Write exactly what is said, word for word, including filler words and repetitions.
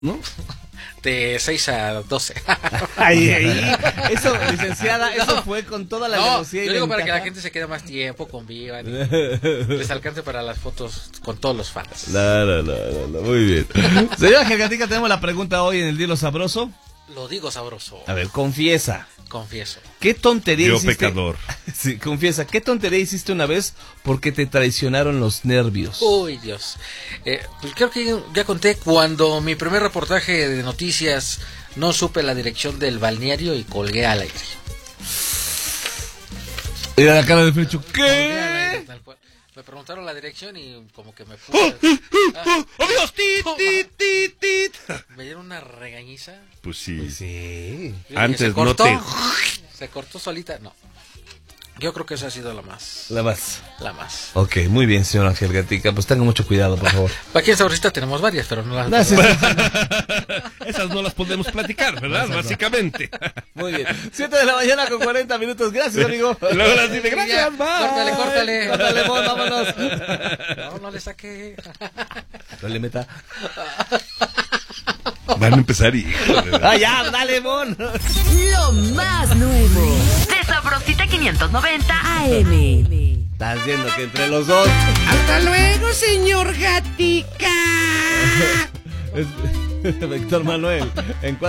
¿no? De seis a doce. Ay, ay. Eso, licenciada, no. Eso fue con toda la no, negocia. Yo digo para que la gente se quede más tiempo, convivan, y les alcance para las fotos con todos los fans. No, no, no, no, no. Muy bien. Señora Gelgatica, tenemos la pregunta hoy en el Dilo Sabroso. Lo digo sabroso. A ver, confiesa. Confieso. ¿Qué tontería Yo hiciste? pecador. Sí, confiesa. ¿Qué tontería hiciste una vez porque te traicionaron los nervios? Uy, Dios. Eh, pues creo que ya conté cuando mi primer reportaje de noticias no supe la dirección del balneario y colgué al aire. Y la cara de Frecho, ¿qué? Me preguntaron la dirección y como que me puse... ¡Oh, oh, oh Dios! ¡Tit, tit, tit, tit! Me dieron una regañiza. Pues sí. Pues sí. Antes no te... Se cortó solita, no. Yo creo que esa ha sido la más. La más. La más. Ok, muy bien, señor Ángel Gatica. Pues tenga mucho cuidado, por favor. Aquí en Sabrosita tenemos varias, pero no las... No, sí, sí. Esas no las podemos platicar, ¿verdad? No, Básicamente. Muy bien. siete de la mañana con cuarenta minutos. Gracias, amigo. Luego las dice, gracias, Ya, bye. Córtale, córtale. Córtale, Mon, vámonos. No, no le saqué. No le meta. Van a empezar, híjole. Ah, ya, dale, Mon. Lo más nuevo de Sabrosita quinientos noventa A M. Estás viendo que entre los dos. Hasta luego, señor Gatica. Víctor Manuel. En